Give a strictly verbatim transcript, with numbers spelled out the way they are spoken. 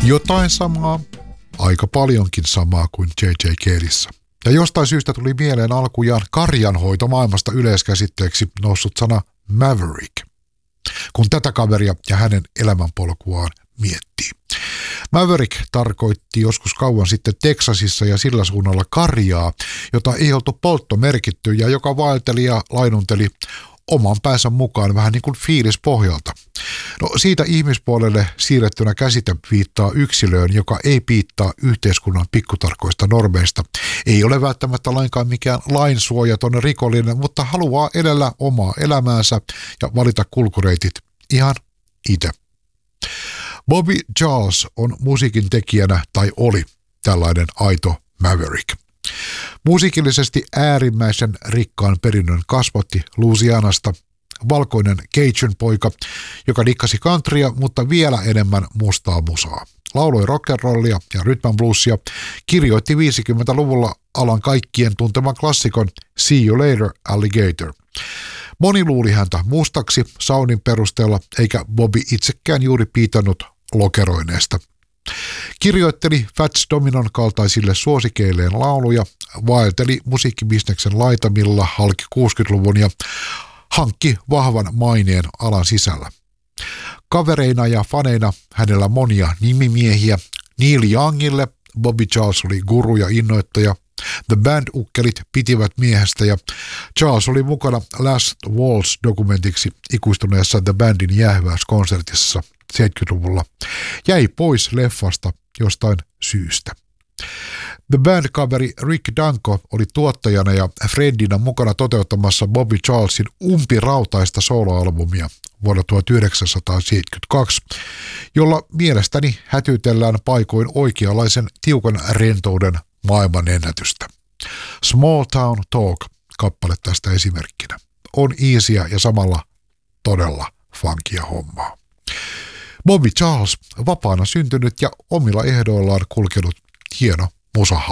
Jotain samaa, aika paljonkin samaa kuin J J. Caleissa. Ja jostain syystä tuli mieleen alkujaan karjanhoito maailmasta yleiskäsitteeksi noussut sana Maverick, kun tätä kaveria ja hänen elämänpolkuaan miettii. Maverick tarkoitti joskus kauan sitten Teksasissa ja sillä suunnalla karjaa, jota ei oltu polttomerkitty ja joka vaelteli ja lainunteli oman päänsä mukaan vähän niin kuin fiilispohjalta. No siitä ihmispuolelle siirrettynä käsite viittaa yksilöön, joka ei piittaa yhteiskunnan pikkutarkoista normeista. Ei ole välttämättä lainkaan mikään lainsuojaton rikollinen, mutta haluaa elellä omaa elämäänsä ja valita kulkureitit ihan itse. Bobby Charles on musiikin tekijänä tai oli tällainen aito Maverick. Musiikillisesti äärimmäisen rikkaan perinnön kasvatti Louisianasta valkoinen Cajun poika, joka dikkasi countrya, mutta vielä enemmän mustaa musaa. Lauloi rock'n'rollia ja rhythm and bluesia, kirjoitti viisikymmentäluvulla alan kaikkien tunteman klassikon See You Later, Alligator. Moni luuli häntä mustaksi soundin perusteella, eikä Bobby itsekään juuri piitannut lokeroineesta. Kirjoitteli Fats Dominon kaltaisille suosikeilleen lauluja, vaelteli musiikkibisneksen laitamilla halki kuusikymmentäluvun ja hankki vahvan maineen alan sisällä. Kavereina ja faneina hänellä monia nimimiehiä. Neil Youngille Bobby Charles oli guru ja innoittaja. The Band-ukkelit pitivät miehestä ja Charles oli mukana Last Waltz-dokumentiksi ikuistuneessa The Bandin jäähyväiskonsertissa seitsemänkymmentäluvulla. Jäi pois leffasta jostain syystä. The Band-kaveri Rick Danko oli tuottajana ja Fredinä mukana toteuttamassa Bobby Charlesin umpirautaista soloalbumia vuonna tuhatyhdeksänsataaseitsemänkymmentäkaksi, jolla mielestäni hätytellään paikoin oikeanlaisen tiukan rentouden maailmanennätystä. Small Town Talk kappale tästä esimerkkinä. On easyä ja samalla todella funkia hommaa. Bobby Charles, vapaana syntynyt ja omilla ehdoillaan kulkenut hieno musahahmo.